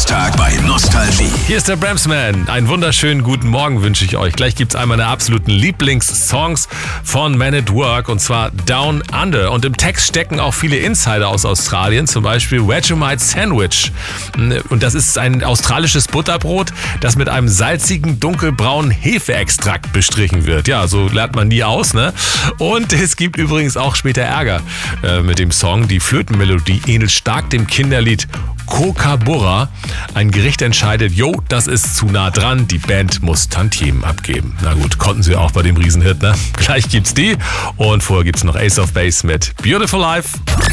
Donnerstag bei Nostalgie. Hier ist der Bramsman. Einen wunderschönen guten Morgen wünsche ich euch. Gleich gibt's einen meiner absoluten Lieblingssongs von Man at Work, und zwar Down Under. Und im Text stecken auch viele Insider aus Australien, zum Beispiel Vegemite Sandwich. Und das ist ein australisches Butterbrot, das mit einem salzigen, dunkelbraunen Hefeextrakt bestrichen wird. Ja, so lernt man nie aus, ne? Und es gibt übrigens auch später Ärger mit dem Song. Die Flötenmelodie ähnelt stark dem Kinderlied Kookaburra. Ein Gericht entscheidet, das ist zu nah dran, die Band muss Tantiemen abgeben. Na gut, konnten sie auch bei dem Riesenhit, ne? Gleich gibt's die und vorher gibt's noch Ace of Base mit Beautiful Life.